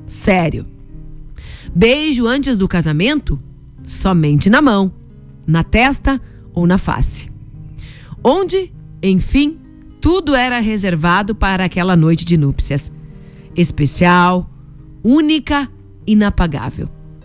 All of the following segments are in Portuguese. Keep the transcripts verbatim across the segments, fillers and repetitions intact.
sério. Beijo antes do casamento, somente na mão, na testa ou na face. Onde, enfim, tudo era reservado para aquela noite de núpcias. Especial, única, inapagável.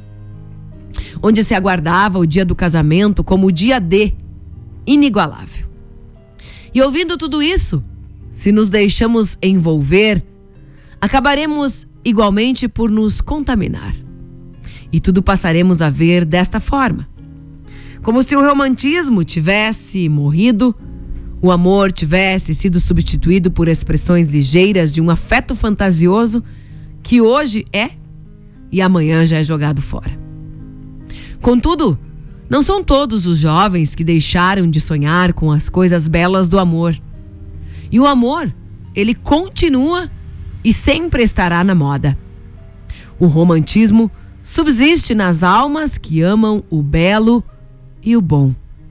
Onde se aguardava o dia do casamento como o dia D, inigualável. E ouvindo tudo isso, se nos deixamos envolver, acabaremos igualmente por nos contaminar. E tudo passaremos a ver desta forma. Como se o romantismo tivesse morrido, o amor tivesse sido substituído por expressões ligeiras de um afeto fantasioso que hoje é e amanhã já é jogado fora. Contudo, não são todos os jovens que deixaram de sonhar com as coisas belas do amor. E o amor, ele continua e sempre estará na moda. O romantismo subsiste nas almas que amam o belo e o bom.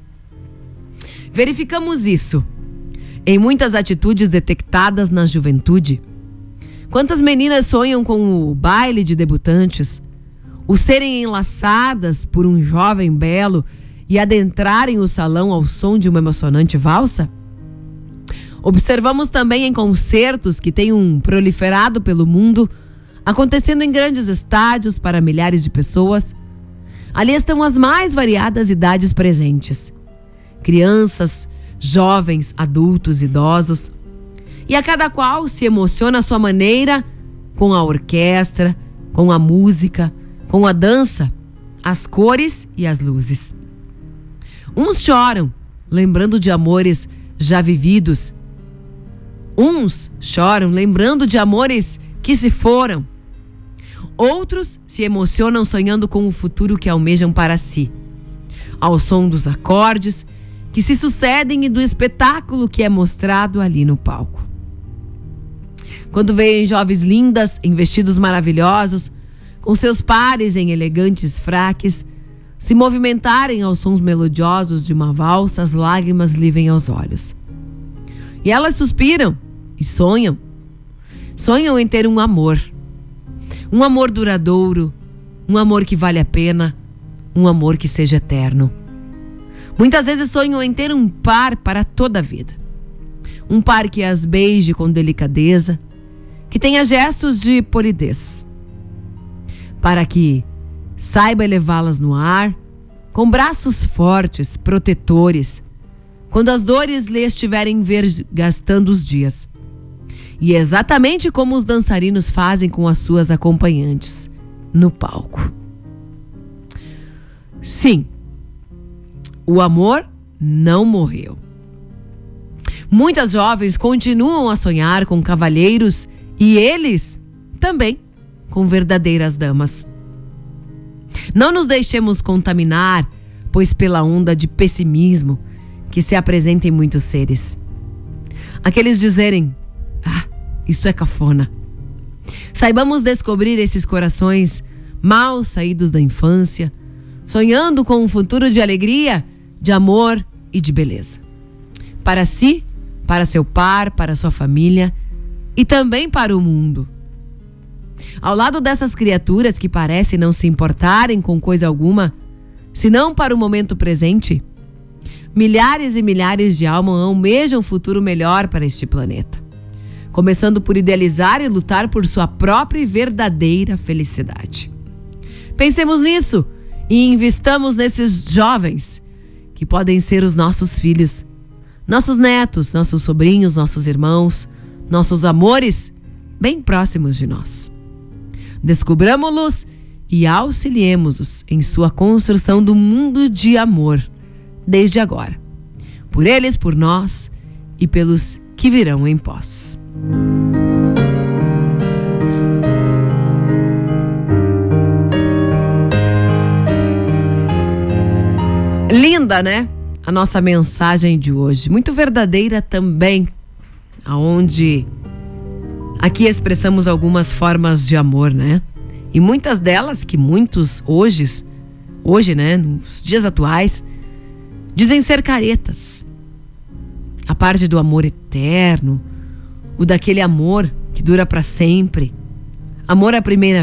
Verificamos isso em muitas atitudes detectadas na juventude. Quantas meninas sonham com o baile de debutantes, o serem enlaçadas por um jovem belo e adentrarem o salão ao som de uma emocionante valsa? Observamos também em concertos que têm um proliferado pelo mundo, acontecendo em grandes estádios para milhares de pessoas. Ali estão as mais variadas idades presentes. Crianças, jovens, adultos, idosos. E a cada qual se emociona à sua maneira com a orquestra, com a música, com a dança, as cores e as luzes. Uns choram, lembrando de amores já vividos. Uns choram, lembrando de amores que se foram. Outros se emocionam sonhando com o futuro que almejam para si, ao som dos acordes que se sucedem e do espetáculo que é mostrado ali no palco. Quando veem jovens lindas em vestidos maravilhosos, com seus pares em elegantes fraques, se movimentarem aos sons melodiosos de uma valsa, as lágrimas lhe vêm aos olhos. E elas suspiram e sonham. Sonham em ter um amor. Um amor duradouro, um amor que vale a pena, um amor que seja eterno. Muitas vezes sonham em ter um par para toda a vida. Um par que as beije com delicadeza, que tenha gestos de polidez, para que saiba elevá-las no ar, com braços fortes, protetores, quando as dores lhe estiverem gastando os dias. E é exatamente como os dançarinos fazem com as suas acompanhantes no palco. Sim, o amor não morreu. Muitas jovens continuam a sonhar com cavalheiros e eles também com verdadeiras damas. Não nos deixemos contaminar, pois pela onda de pessimismo que se apresenta em muitos seres. Aqueles dizerem: ah, isso é cafona. Saibamos descobrir esses corações mal saídos da infância, sonhando com um futuro de alegria, de amor e de beleza. Para si, para seu par, para sua família e também para o mundo. Ao lado dessas criaturas que parecem não se importarem com coisa alguma, senão para o momento presente, milhares e milhares de almas almejam um futuro melhor para este planeta, começando por idealizar e lutar por sua própria e verdadeira felicidade. Pensemos nisso e investamos nesses jovens que podem ser os nossos filhos, nossos netos, nossos sobrinhos, nossos irmãos, nossos amores bem próximos de nós. Descubramos-los e auxiliemos-os em sua construção do mundo de amor, desde agora. Por eles, por nós e pelos que virão em pós. Linda, né? A nossa mensagem de hoje. Muito verdadeira também, aonde aqui expressamos algumas formas de amor, né? E muitas delas que muitos hoje, hoje, né, nos dias atuais, dizem ser caretas. A parte do amor eterno, o daquele amor que dura para sempre. Amor à primeira